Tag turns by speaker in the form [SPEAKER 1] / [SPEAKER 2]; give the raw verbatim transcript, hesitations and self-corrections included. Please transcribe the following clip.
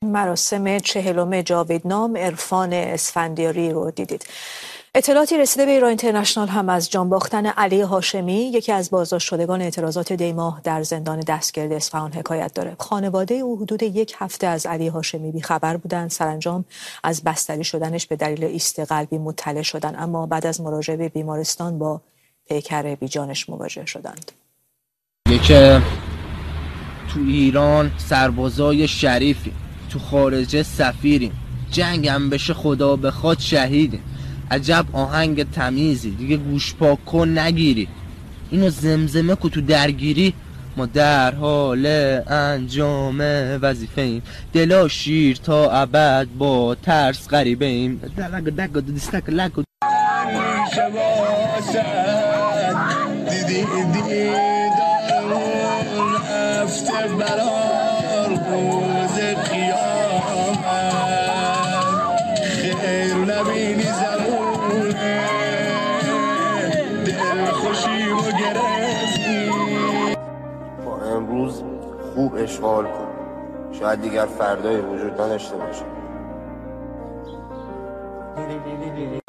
[SPEAKER 1] مراسم چهلم جاویدنام عرفان اسفندیاری رو دیدید. اطلاعاتی رسیده به ایران اینترنشنال هم از جان باختن علی هاشمی، یکی از بازداشت شدگان اعتراضات دیماه در زندان دستگرد اصفهان حکایت داره. خانواده او حدود یک هفته از علی هاشمی بی‌خبر بودند. سرانجام از بستری شدنش به دلیل ایست قلبی مطلع شدند، اما بعد از مراجعه به بیمارستان با پیکر بیجانش مواجه شدند.
[SPEAKER 2] که تو ایران سربازای شریفی، تو خارج سفیریم، جنگم بشه خدا بخواد شهیدیم. عجب آهنگ تمیزی، دیگه گوش پاک کن نگیری. اینو زمزمه کو تو درگیری. ما در حال انجام وظیفه ایم، دلا شیر تا ابد با ترس غریبه ایم.
[SPEAKER 3] با امروز خوب اشغال کن، شاید دیگر فردای وجود نداشته باشه.